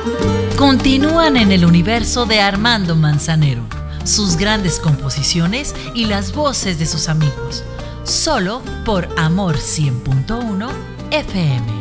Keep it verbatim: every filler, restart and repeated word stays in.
Continúan en el universo de Armando Manzanero, sus grandes composiciones y las voces de sus amigos, solo por Amor cien punto uno F M.